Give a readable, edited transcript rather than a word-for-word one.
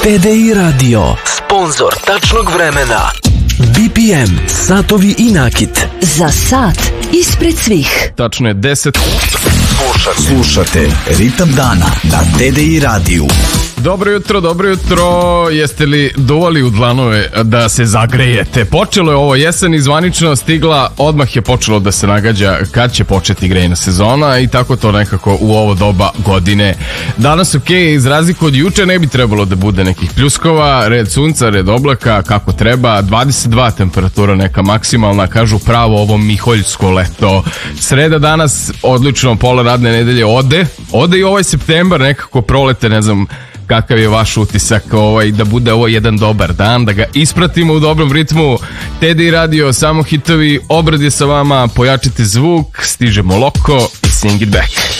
TDI Radio, sponzor tačnog vremena. BPM, satovi i nakit. Za sat ispred svih. Tačno je 10. Slušate Ritam dana na TDI radiju. Dobro jutro. Jeste li duvali u dlanove da se zagrejete? Počelo je ovo jesen i zvanično stigla, odmah je počelo da se nagađa kad će početi grejna sezona i tako to nekako u ovo doba godine. Danas iz razliku od juče ne bi trebalo da bude nekih pljuskova, red sunca, red oblaka, kako treba, 22 temperatura neka maksimalna, kažu pravo ovo miholjsko leto. Sreda danas, odlično, pola radne nedelje ode i ovaj septembar, nekako prolete, ne znam kakav je vaš utisak, da bude ovo jedan dobar dan, da ga ispratimo u dobrom ritmu. TDI Radio, samo hitovi, obrad je sa vama, pojačite zvuk, stižemo Loko i Sing It Back.